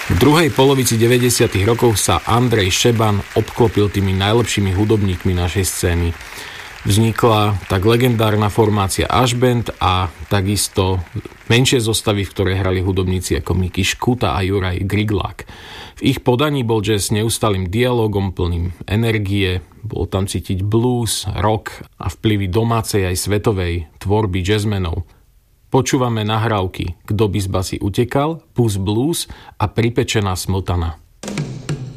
V druhej polovici 90. rokov sa Andrej Šeban obklopil tými najlepšími hudobníkmi našej scény. Vznikla tak legendárna formácia Ash Band a takisto menšie zostavy, v ktorej hrali hudobníci ako Miky Škuta a Juraj Griglák. V ich podaní bol jazz neustálým dialogom plným energie, bol tam cítiť blues, rock a vplyvy domácej aj svetovej tvorby jazzmenov. Počúvame nahrávky Kdo by z basy utekal, Pus blues a Pripečená smotana.